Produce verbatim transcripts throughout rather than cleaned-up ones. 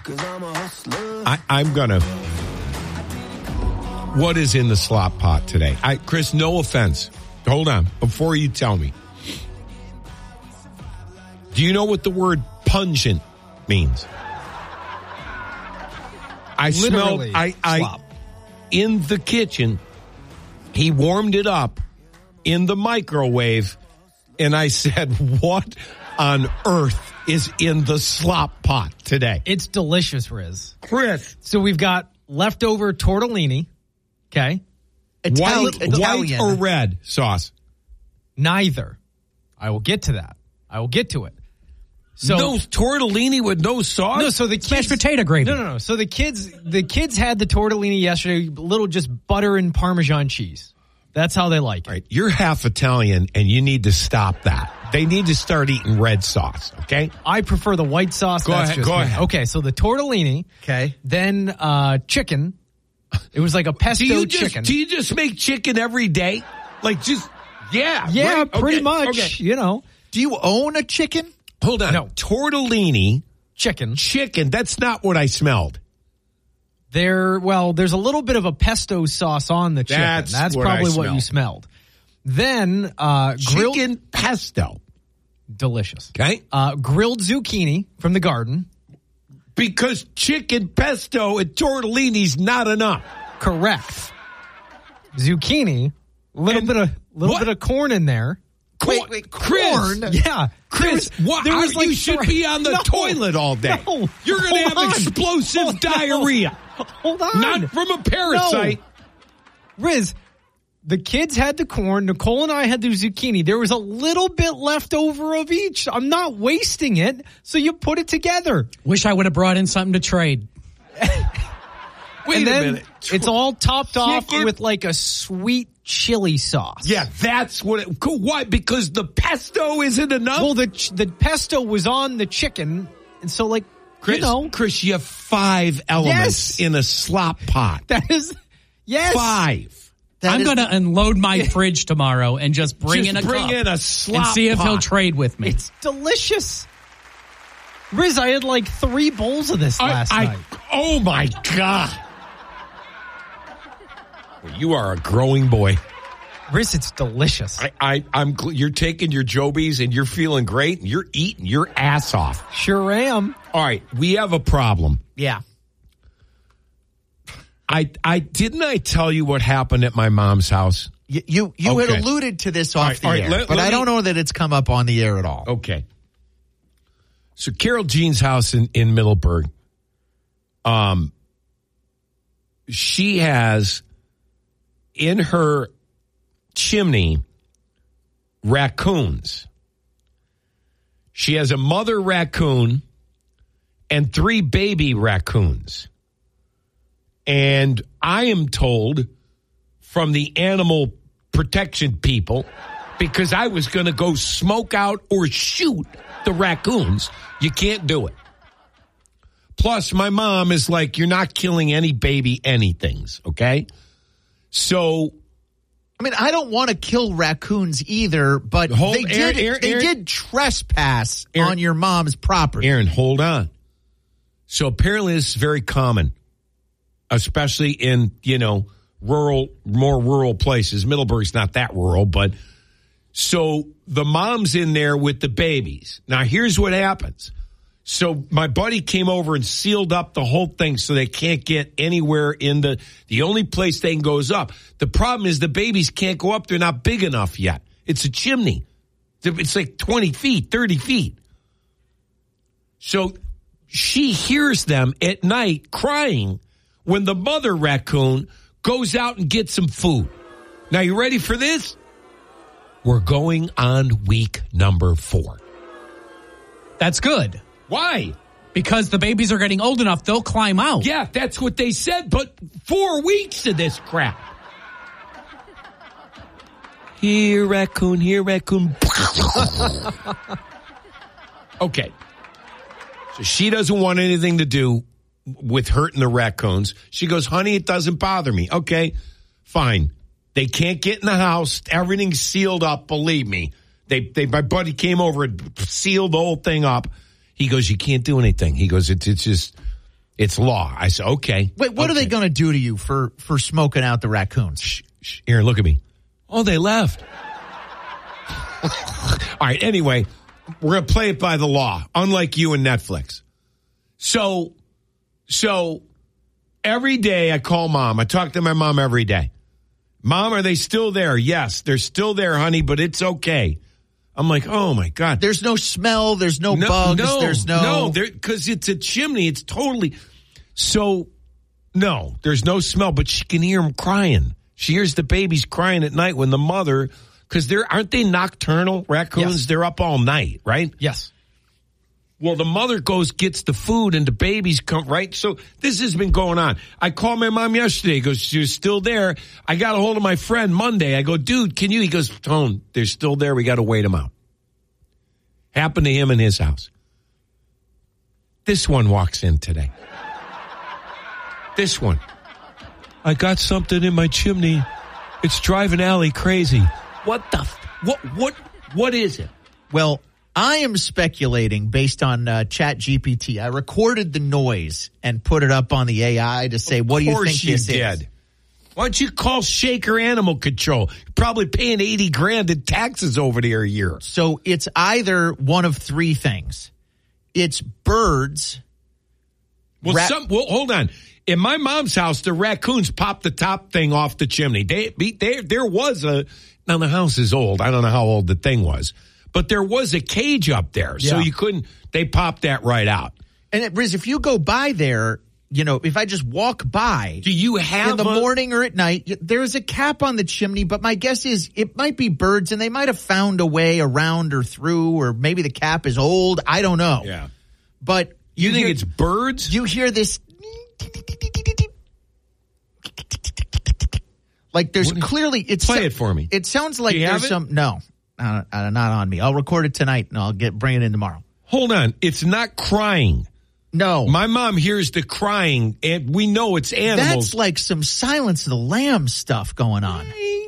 I, I'm going to. What is in the slop pot today? I, Chris, no offense. Hold on. Before you tell me. Do you know what the word pungent means? I Literally smelled, I, I, in the kitchen, he warmed it up in the microwave, and I said, what on earth is in the slop pot today? It's delicious, Riz. Chris. So we've got leftover tortellini, okay? Itali- White, Italian. white or red sauce? Neither. I will get to that. I will get to it. So no tortellini with no sauce? No, so the kids, mashed potato gravy. No, no, no. So the kids, the kids had the tortellini yesterday, a little just butter and Parmesan cheese. That's how they like it. Right. You're half Italian, and you need to stop that. They need to start eating red sauce, okay? I prefer the white sauce. Go That's ahead, just go me. ahead. Okay, so the tortellini. Okay. Then uh, chicken. It was like a pesto do you just, chicken. Do you just make chicken every day? Like just, yeah. yeah, right? pretty Okay, much. okay. You know. Do you own a chicken? Hold on. No. Tortellini, Chicken. chicken, that's not what I smelled. There, well, there's a little bit of a pesto sauce on the chicken. That's That's what I probably what smelled. you smelled. Then uh, grilled, Chicken pesto. delicious. Okay. Uh, grilled zucchini from the garden. Because chicken pesto and tortellini's not enough. Correct. Zucchini, a little And bit of little what? bit of corn in there. Corn, Wait, wait, Chris, corn? Yeah, Chris, There was- what? there was I- like you should three- be on the No, toilet all day. no. You're going to Hold have on. explosive Oh, no. diarrhea. Hold on. Not from a parasite. No. Riz, the kids had the corn. Nicole and I had the zucchini. There was a little bit left over of each. I'm not wasting it, so you put it together. Wish I would have brought in something to trade. Wait and a then minute. it's all topped off Chicken- with like a sweet chili sauce. Yeah, that's what it. Why? Because the pesto isn't enough. Well, the ch- the pesto was on the chicken, and so like Chris, you know Chris, you have five elements Yes. in a slop pot. that is yes Five. That I'm is- going to unload my fridge tomorrow and just bring Just in a bring cup in a slop and see if pot. he'll trade with me. It's delicious. Riz, I had like three bowls of this I, last I, night. oh my God. You are a growing boy. Riz, it's delicious. I, I, I'm. gl- You're taking your Jobies and you're feeling great and you're eating your ass off. Sure am. All right, we have a problem. Yeah. I, I didn't I tell you what happened at my mom's house? You you, you Okay. had alluded to this off All right, the all right, air, let- but let I me- don't know that it's come up on the air at all. Okay. So Carol Jean's house in, in Middleburg, um, she has in her chimney raccoons. She has a mother raccoon and three baby raccoons. And I am told from the animal protection people, because I was going to go smoke out or shoot the raccoons, you can't do it. Plus, my mom is like, you're not killing any baby anythings, okay? So, I mean, I don't want to kill raccoons either, but Hold- they did Aaron, Aaron, they Aaron. did trespass Aaron. on your mom's property. Aaron, hold on. So apparently this is very common, especially in, you know, rural, more rural places. Middleburg's not that rural, but so the mom's in there with the babies. Now, here's what happens. So my buddy came over and sealed up the whole thing so they can't get anywhere in the, the only place they can go is up. The problem is the babies can't go up. They're not big enough yet. It's a chimney. It's like twenty feet, thirty feet. So she hears them at night crying when the mother raccoon goes out and gets some food. Now, you ready for this? We're going on week number four. That's good. Why? Because the babies are getting old enough, they'll climb out. Yeah, that's what they said, but four weeks of this crap. Here, raccoon, here, raccoon. Okay. So she doesn't want anything to do with hurting the raccoons. She goes, honey, it doesn't bother me. Okay, fine. They can't get in the house. Everything's sealed up, believe me. They, they, my buddy came over and sealed the whole thing up. He goes, you can't do anything. He goes, it's, it's just, It's law. I said, okay. Wait, what okay. are they going to do to you for, for smoking out the raccoons? Shh, shh. Here, look at me. Oh, they left. All right, anyway, we're going to play it by the law, unlike you and Netflix. So, so every day I call mom. I talk to my mom every day. Mom, are they still there? Yes, they're still there, honey, but it's okay. I'm like, oh, my God. There's no smell. There's no, no bugs. No, there's no... No, because it's a chimney. It's totally... So, no, there's no smell, but she can hear them crying. She hears the babies crying at night when the mother... Because they're aren't they nocturnal raccoons? Yes. They're up all night, right? Yes. Well, the mother goes, gets the food, and the babies come, right? So this has been going on. I called my mom yesterday. He goes, she's still there. I got a hold of my friend Monday. I go, dude, can you? He goes, Tone, they're still there. We got to wait them out. Happened to him in his house. This one walks in today. This one. I got something in my chimney. It's driving Allie crazy. What the, f- what, what, what is it? Well, I am speculating based on uh, Chat G P T. I recorded the noise and put it up on the A I to say, what do you think you this did. is? Why don't you call Shaker Animal Control? You're probably paying eighty grand in taxes over there a year. So it's either one of three things. It's birds. Well, Ra- some, well, hold on. In my mom's house, the raccoons popped the top thing off the chimney. They, they, there was a, now the house is old. I don't know how old the thing was, but there was a cage up there. So Yeah. you couldn't, they popped that right out. And it, Riz, if you go by there, you know, if I just walk by Do you have in the a- morning or at night, y- there's a cap on the chimney, but my guess is it might be birds and they might have found a way around or through, or maybe the cap is old. I don't know. Yeah. But You, think hear- it's birds? You hear this like there's What- clearly it's Play it for me. It sounds like Do you have there's it? some no, uh, uh, not on me. I'll record it tonight and I'll get bring it in tomorrow. Hold on. It's not crying. No, My mom hears the crying, and we know it's animals. that's like some Silence of the Lambs stuff going on.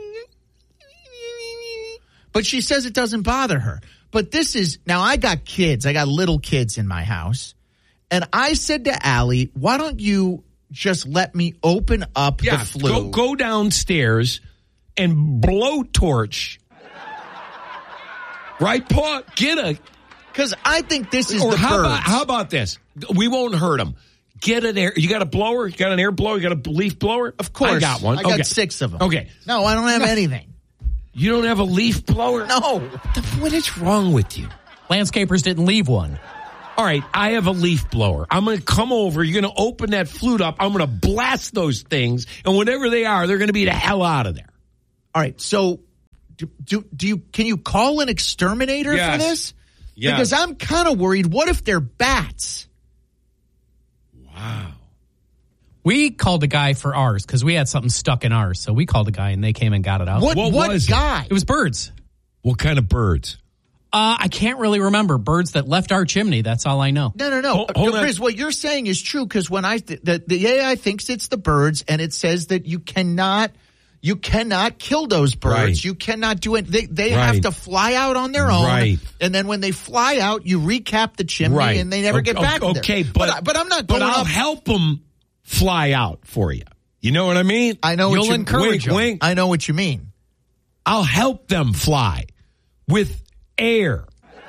But she says it doesn't bother her. But this is now I got kids. I got little kids in my house. And I said to Allie, why don't you just let me open up yeah, the flue? Go, go downstairs and blowtorch. Right, Paul? Get a... Because I think this is Or the how birds. about, how about this? We won't hurt them. Get an air... You got a blower? You got an air blower? You got a leaf blower? Of course. I got one. I got Okay. six of them. Okay. No, I don't have anything. You don't have a leaf blower? No. What, the, what is wrong with you? Landscapers didn't leave one. All right, I have a leaf blower. I'm going to come over. You're going to open that flute up. I'm going to blast those things. And whatever they are, they're going to be the hell out of there. All right. So do, do, do you can you call an exterminator Yes. for this? Yes. Because I'm kind of worried. What if they're bats? Wow. We called a guy for ours because we had something stuck in ours. So we called a guy and they came and got it out. What, What what, was it? guy? It was birds. What kind of birds? Uh, I can't really remember. Birds that left our chimney. That's all I know. No, no, no. Hold- hold Uh, on. Riz, what you're saying is true because when I the, the A I thinks it's the birds and it says that you cannot you cannot kill those birds. Right. You cannot do it. They they have Right. to fly out on their own. Right. And then when they fly out, you recap the chimney Right. and they never okay, get back. there. Okay, but, but I- but I'm not But going I'll up. help them fly out for you. You know what I mean? I know what You'll you encourage wink, them. wink. I know what you mean. I'll help them fly with air.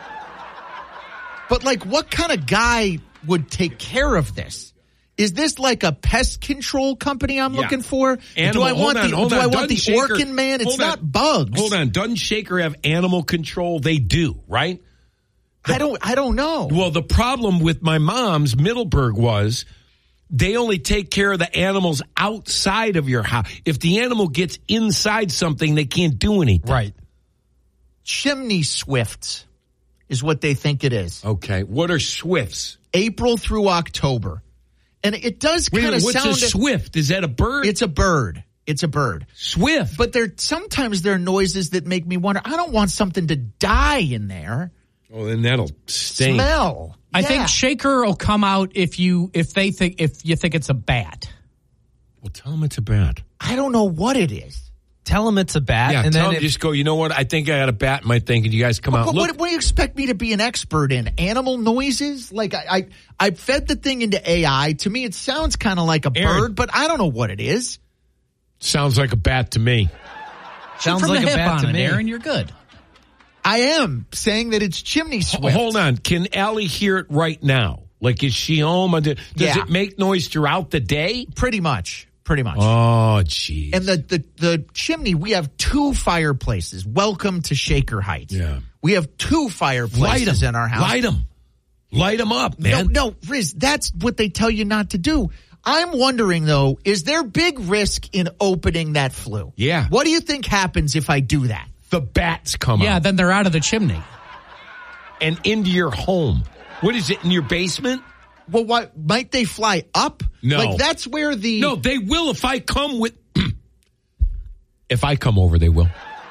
But like, what kind of guy would take care of this? Is this like a pest control company I'm Yeah. looking for? Animal- do I hold want on, the hold do on. I want the Doesn't Shaker- Orkin man? It's hold on. not bugs. Hold on. Doesn't Shaker have animal control? They do, right? I don't I don't know. Well, the problem with my mom's Middleburg was they only take care of the animals outside of your house. If the animal gets inside something, they can't do anything. Right. Chimney swifts is what they think it is. Okay. What are swifts? April through October. And it does Wait a kind of minute, what's sound a swift? Is that a bird? It's a bird. It's a bird. swift. But there sometimes there are noises that make me wonder, I don't want something to die in there. Oh, then that'll stink. Smell. I Yeah. think Shaker will come out if you if they think if you think it's a bat. Well, tell them it's a bat. I don't know what it is. Tell them it's a bat, Yeah, and tell then them, if, just go, you know what? I think I got a bat in my thing. Can you guys come What, out? what, Look, what do you expect me to be an expert in? Animal noises? Like I, I, I fed the thing into A I. To me, it sounds kind of like a Aaron. bird, but I don't know what it is. sounds like a bat to me. sounds From like the a hip bat on to it, me. Aaron, you're good. I am saying that it's chimney H- swift. Hold on. Can Allie hear it right now? Like, is she home? Does Yeah. it make noise throughout the day? Pretty much. Pretty much. Oh, geez. And the, the, the chimney, we have two fireplaces. Welcome to Shaker Heights. Yeah. We have two Light fireplaces them. in our house. Light them. Light them up, man. No, no, Riz, that's what they tell you not to do. I'm wondering, though, is there big risk in opening that flue? Yeah. What do you think happens if I do that? The bats come Yeah, out then they're out of the chimney. and into your home. What is it, in your basement? Well, what, might they fly up? No. Like, that's where the... No, they will if I come with... if I come over, they will.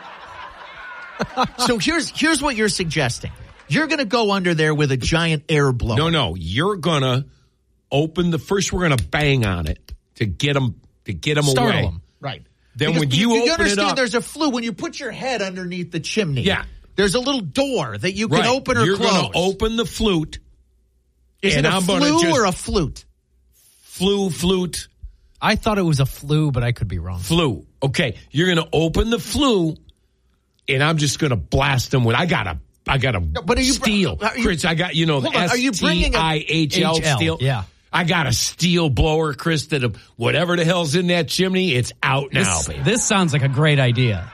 So here's here's what you're suggesting. You're going to go under there with a giant air blower. No, no. You're going to open the... First, we're going to bang on it to get them, to get them Startle away. 'em. Right. Then Because when you you open it understand up... there's a flue. When you put your head underneath the chimney, Yeah. there's a little door that you can Right. open or You're close. going to open the flute. Is and it a I'm gonna flue just- or a flute? Flu, flute, I thought it was a flu, but I could be wrong. flu. Okay, you're going to open the flue, and I'm just going to blast them with... I got a... I got a but are you- steel. are you- Chris, I got, you know, the Hold on, are S you T bringing a- I H L H L, steel. yeah. I got a steel blower, Chris, that whatever the hell's in that chimney, it's out now, This, baby. this sounds like a great idea.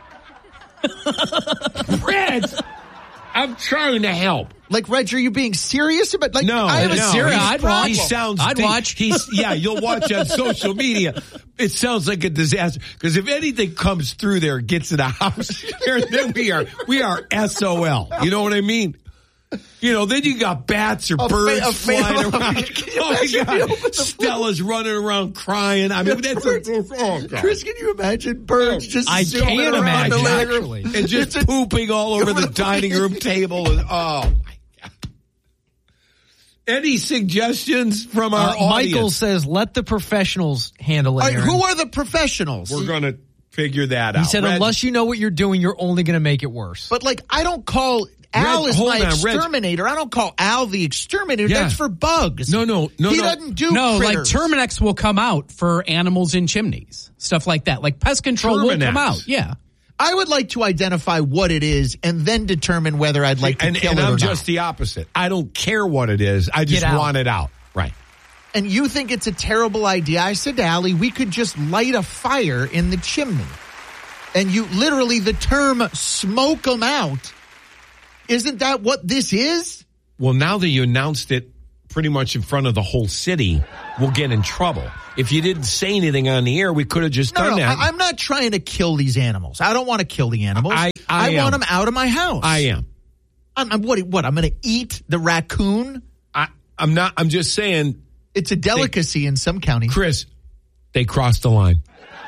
Red, I'm trying to help. Like, Reg, are you being serious about? Like, No, I have a no, serious he's- I'd problem. He sounds. I'd deep. watch. He's yeah. You'll watch on social media. It sounds like a disaster because if anything comes through there, and gets to the house, then we are we are S O L. You know what I mean? You know, then you got bats or A fa- birds a flying fa- around. Can you Oh my imagine God! with the- Stella's running around crying. I mean, that's a, oh God. Chris, can you imagine birds just I zooming can't around the imagine, living room? actually. and just pooping all over the dining room table. And, oh my God! Any suggestions from our Uh, audience? Michael says, "Let the professionals handle it." All right, Aaron. who are the professionals? We're going to figure that out. He said, Red- "Unless you know what you're doing, you're only going to make it worse." But like, I don't call Al Reg, is hold my on, Reg. exterminator. I don't call Al the exterminator. Yeah. That's for bugs. No, no, no, He no. doesn't do No, critters. like Terminex will come out for animals in chimneys, stuff like that. Like pest control will Terminex. come out. Yeah. I would like to identify what it is and then determine whether I'd like to and, kill and it I'm or just not. the opposite. I don't care what it is. I just Get out. want it out. Right. And you think it's a terrible idea? I said to Allie, we could just light a fire in the chimney. And you literally, the term smoke them out. Isn't that what this is? Well, now that you announced it pretty much in front of the whole city, we'll get in trouble. If you didn't say anything on the air, we could have just No, done no, that. I, I'm not trying to kill these animals. I don't want to kill the animals. I- I want am. them out of my house. I am. I'm, I'm what? What? I'm going to eat the raccoon? I, I'm not. I'm just saying, It's a delicacy in some counties. Chris, they crossed the line.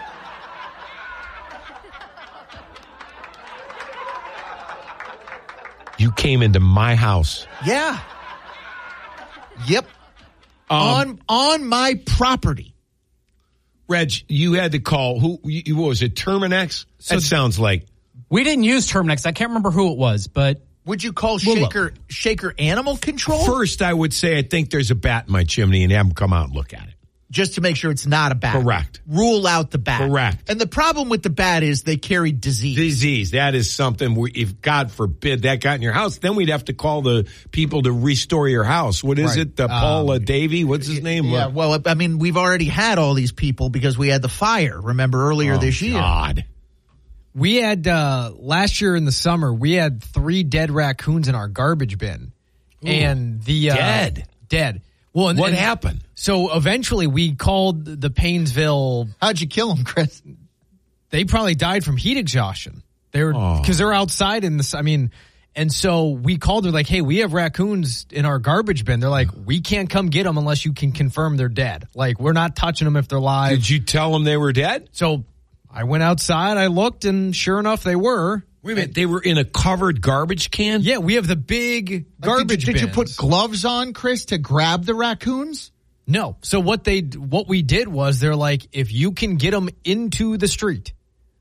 You came into my house. Yeah. Yep. Um, on on my property. Reg, you had to call. Who? You, what was it? Terminex? That sounds like. We didn't use Terminex. I can't remember who it was, but Would you call We'll Shaker Shaker Animal Control? First, I would say I think there's a bat in my chimney, and have them come out and look at it. Just to make sure it's not a bat. Correct. Rule out the bat. Correct. And the problem with the bat is they carry disease. Disease. That is something. We, if God forbid that got in your house, then we'd have to call the people to restore your house. What is Right. it? The Paul uh, Davy? What's his name? Yeah, Uh, well, I mean, we've already had all these people because we had the fire, remember, earlier oh, this year. God. We had, uh, last year in the summer, we had three dead raccoons in our garbage bin. And the, uh, Dead? Dead. Well, and, What and happened? So eventually we called the Paynesville. How'd you kill them, Chris? They probably died from heat exhaustion. They're, Oh. cause they're outside in this, I mean, and so we called her like, hey, we have raccoons in our garbage bin. They're like, we can't come get them unless you can confirm they're dead. Like, we're not touching them if they're live. Did you tell them they were dead? So I went outside, I looked, and sure enough, they were. Wait a minute. They were in a covered garbage can? Yeah, we have the big garbage Did, you, did you put bins. gloves on, Chris, to grab the raccoons? No. So what they what we did was they're like, if you can get them into the street,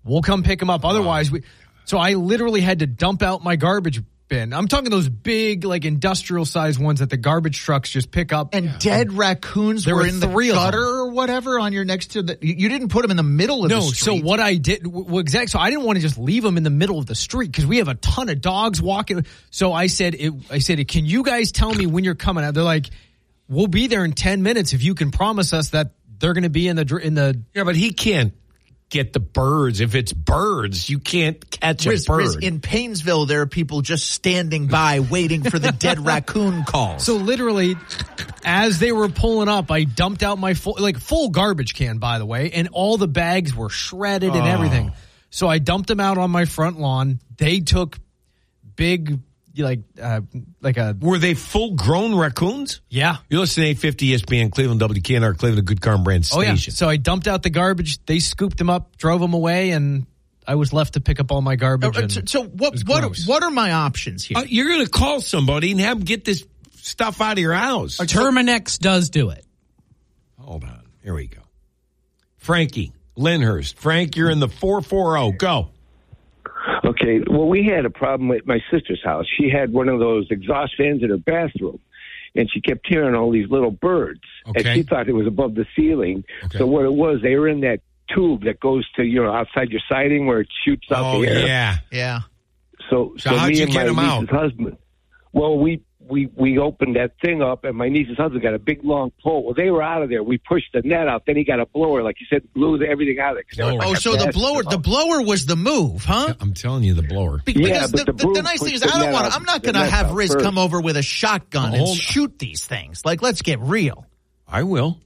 we'll come pick them up. Otherwise, we. So I literally had to dump out my garbage bin. I'm talking those big, like industrial sized ones that the garbage trucks just pick up. And yeah. dead raccoons there were, were in the gutter or whatever on your next to the. You didn't put them in the middle of no, the street. No. So what I did, well, exactly. So I didn't want to just leave them in the middle of the street because we have a ton of dogs walking. So I said, it, I said, can you guys tell me when you're coming out? They're like, we'll be there in ten minutes if you can promise us that they're going to be in the in the. Yeah, but he can't get the birds. If it's birds, you can't catch Riz, a bird. Riz, in Paynesville, there are people just standing by waiting for the dead raccoon calls. So literally, as they were pulling up, I dumped out my full, like full garbage can, by the way, and all the bags were shredded and Oh. everything. So I dumped them out on my front lawn. They took big, like, uh, like a Were they full-grown raccoons? yeah. You're listening to eight fifty E S P N Cleveland, W K N R Cleveland, a Good Karm brand Oh yeah. station. So I dumped out the garbage. They scooped them up, drove them away, and I was left to pick up all my garbage. Uh, and so, so it what? was What? gross. What are my options here? Uh, you're going to call somebody and have them get this stuff out of your house. Terminex does do it. Hold on. Here we go. Frankie, Lyndhurst. Frank, you're in the four forty. Go. Okay, well, we had a problem at my sister's house. She had one of those exhaust fans in her bathroom, and she kept hearing all these little birds. Okay. And she thought it was above the ceiling. Okay. So what it was, they were in that tube that goes to, you know, outside your siding where it shoots out Oh, the air. yeah. yeah. So, So so, how'd me you and get my 'em niece's husband, well, we, we, we opened that thing up, and my niece's husband got a big, long pole. Well, they were out of there. We pushed the net out. Then he got a blower, like you said, blew everything out of it. 'cause they were Blower. like Oh, a so the bad blower, stuff. the blower was the move, huh? I'm telling you, the blower. Be- Yeah, because but the, the the, broom the nice thing is, pushed I the don't net want. out- I'm not the going to net have out Riz first. come over with a shotgun Oh, and hold- shoot these things. Like, let's get real. I will.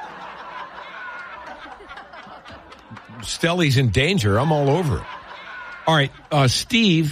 Stelly's in danger. I'm all over it. All right. Uh, Steve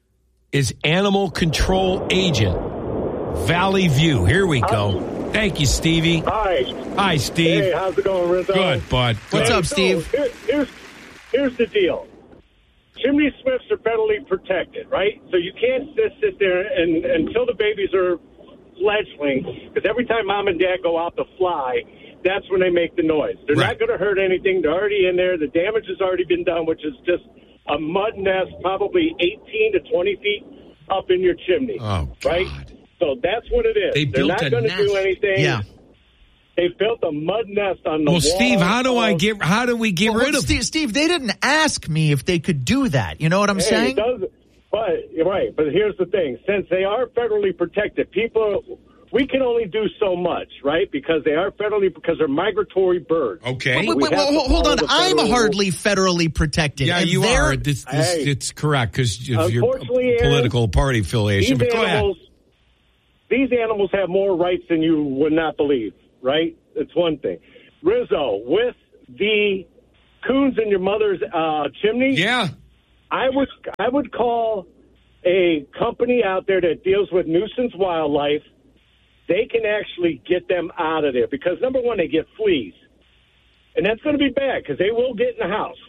is animal control agent. Valley View. Here we go. Thank you, Stevie. Hi. Hi, Steve. Hey, how's it going, Rizzo? Good, bud. What's Good. up, Steve? So, here, here's, here's the deal. Chimney Smiths are federally protected, right? So you can't just sit there and until the babies are fledglings, because every time mom and dad go out to fly, that's when they make the noise. They're Right. not going to hurt anything. They're already in there. The damage has already been done, which is just a mud nest, probably eighteen to twenty feet up in your chimney. Oh, right? God. So that's what it is. They They're built not a going to nest. do anything. Yeah. They built a mud nest on the Well, wall. Steve, how do I of- get? How do we get Well, rid of? Steve, Steve, they didn't ask me if they could do that. You know what I'm Hey, saying? it does, but you're right. But here's the thing: since they are federally protected, people we can only do so much, right? Because they are federally because they're migratory birds. Okay. Wait, wait, We wait, have to hold hold follow on. the I'm federal hardly federally protected. Yeah, and you they're- are. This, this, Hey. It's correct because of your Unfortunately, Aaron, political party affiliation. These But go ahead. animals, these animals have more rights than you would not believe, right? It's one thing. Rizzo, with the coons in your mother's uh, chimney, Yeah. I would I would call a company out there that deals with nuisance wildlife. They can actually get them out of there because number one, they get fleas, and that's going to be bad because they will get in the house.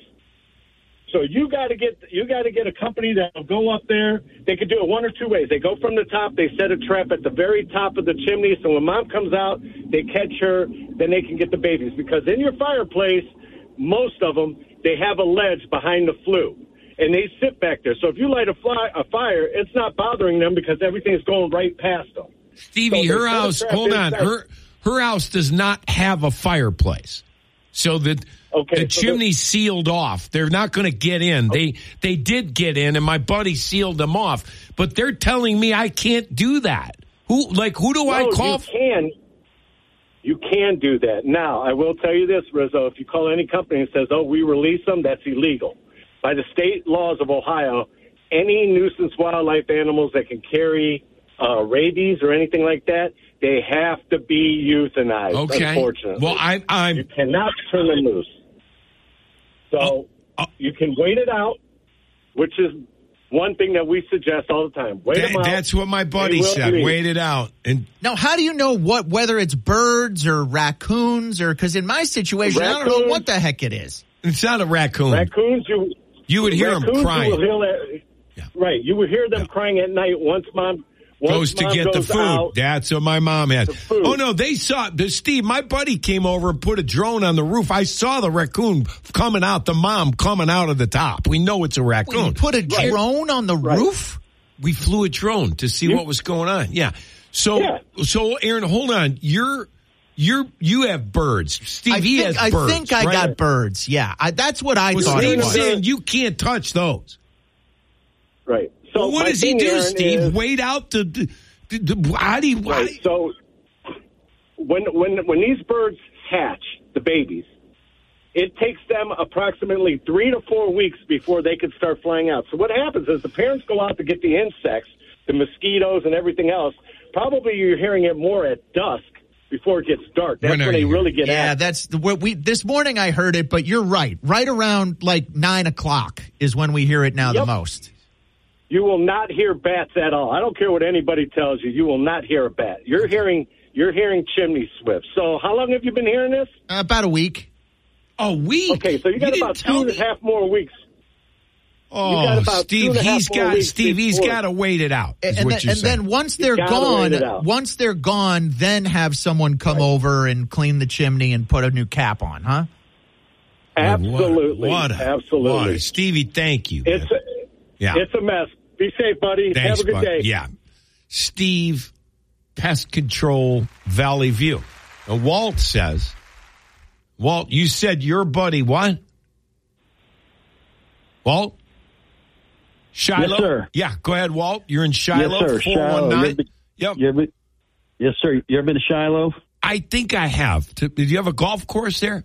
So you got to get you got to get a company that will go up there. They could do it one or two ways. They go from the top. They set a trap at the very top of the chimney. So when mom comes out, they catch her. Then they can get the babies because in your fireplace, most of them they have a ledge behind the flue. And they sit back there. So if you light a, fly, a fire, it's not bothering them because everything's going right past them. Stevie, So her they set a house. trap Hold on. inside. Her her house does not have a fireplace, so that Okay, the so chimney's sealed off. They're not going to get in. They they did get in, and my buddy sealed them off. But they're telling me I can't do that. Who like who do I No, call? You can. You can do that. Now, I will tell you this, Rizzo. If you call any company and says, oh, we release them, that's illegal. By the state laws of Ohio, any nuisance wildlife animals that can carry uh, rabies or anything like that, they have to be euthanized, Okay. unfortunately. Well, I, You I'm cannot turn them loose. So Oh, oh. you can wait it out, which is one thing that we suggest all the time. Wait that, them out. that's what my buddy They will said. leave. Wait it out. And Now, how do you know what whether it's birds or raccoons or because in my situation, I don't know Raccoons. what the heck it is. it's not a raccoon. Raccoons, you You would hear them raccoons, crying. You will hear that, Yeah. Right. You would hear them Yeah. crying at night once mom Once goes to mom get the goes food. out, That's what my mom has. The food. Oh, no, they saw, the, Steve, my buddy came over and put a drone on the roof. I saw the raccoon coming out, the mom coming out of the top. We know it's a raccoon. You put a drone on the Right. roof? We flew a drone to see what was going on. Yeah. So, Yeah. so Aaron, hold on. You're, you're, you have birds. Steve, I he think, has I birds. think I right? got birds. Yeah, I, that's what I Well, thought it Steve's was. saying you can't touch those. Right. So Well, what my does he thing, do, Aaron, Steve? is- Wait out the, the, the how do you, why? Right. So when when when these birds hatch, the babies, it takes them approximately three to four weeks before they can start flying out. So what happens is the parents go out to get the insects, the mosquitoes, and everything else. Probably you're hearing it more at dusk before it gets dark. That's When when, are they you really get Yeah, active. that's the, what we. This morning I heard it, but you're right. Right around like nine o'clock is when we hear it now the Yep. most. You will not hear bats at all. I don't care what anybody tells you. You will not hear a bat. You're hearing you're hearing chimney swifts. So how long have you been hearing this? Uh, about a week. A week. Okay, so you got didn't about tell two and me? a half more weeks. Oh, got about two Steve, and a half he's more got weeks Steve. He's before- got to wait it out. Is And, what then, you're and saying. then once they're gotta gone, wait it out. once they're gone, then have someone come over and clean the chimney and put a new cap on, huh? Absolutely, What a, what a, absolutely. what a- Stevie, thank you. It's man. a, yeah. it's a mess. Be safe, buddy. Thanks, Have a good bud. day. Yeah. Steve, Pest Control, Valley View. Now, Walt says, Walt, you said your buddy what? Walt? Shiloh? Yes, sir. Yeah, go ahead, Walt. You're in Shiloh, Yes, sir. four one nine. Shiloh. Yep. You ever, yes, sir. You ever been to Shiloh? I think I have. To- Did you have a golf course there?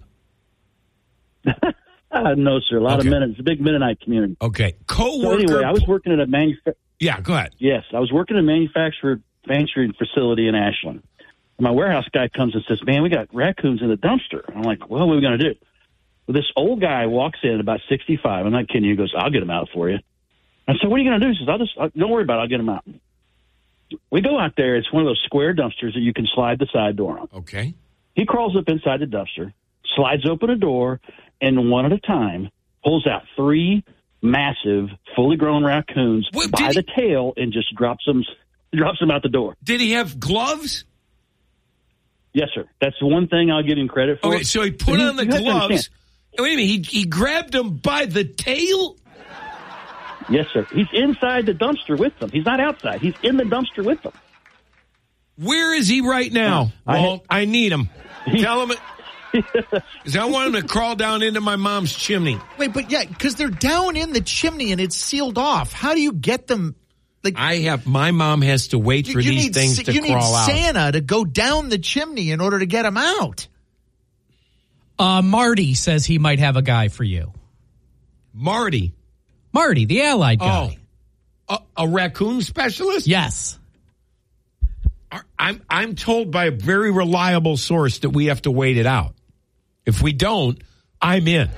Uh, no, sir. A lot Okay. of Mennonites. It's a big Mennonite community. Okay. So Co-worker. anyway, I was working at a manufa- yeah, go ahead. Yes, I was working at a manufacturer manufacturing facility in Ashland. And my warehouse guy comes and says, "Man, we got raccoons in the dumpster." I'm like, "Well, what are we going to do?" Well, this old guy walks in, about sixty-five. I'm not kidding you. He goes, "I'll get them out for you." I said, "What are you going to do?" He says, "I'll just I'll, don't worry about it. I'll get them out." We go out there. It's one of those square dumpsters that you can slide the side door on. Okay. He crawls up inside the dumpster, slides open a door, and one at a time pulls out three massive, fully grown raccoons What, by did the tail and just drops them, drops them out the door. Did he have gloves? Yes, sir. That's the one thing I'll give him credit for. Okay, so he put you- on the you have to gloves. understand. Wait a minute. He, he grabbed him by the tail? Yes, sir. He's inside the dumpster with them. He's not outside. He's in the dumpster with them. Where is he right now? I- Walt, I need him. Tell him. Because I want him to crawl down into my mom's chimney. Wait, but yeah, because they're down in the chimney and it's sealed off. How do you get them? Like I have, my mom has to wait for you these need, things Sa- to you crawl need out. Santa to go down the chimney in order to get them out. Uh, Marty says he might have a guy for you. Marty. Marty, the Allied guy. Oh, a, a raccoon specialist? Yes. I'm, I'm told by a very reliable source that we have to wait it out. If we don't, I'm in.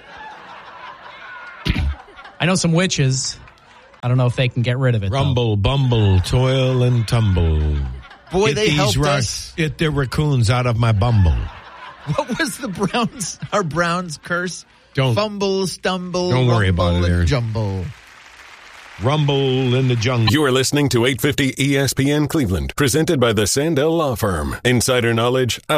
I know some witches. I don't know if they can get rid of it. though. Rumble, bumble, toil and tumble. Boy, Get they these helped ra- us. Get the raccoons out of my bumble. What was the Browns? Our Browns curse? Don't- fumble, stumble. Don't worry about rumble, it, Aaron. and jumble. Rumble in the jungle. You are listening to eight fifty E S P N Cleveland, presented by the Sandell Law Firm. Insider knowledge,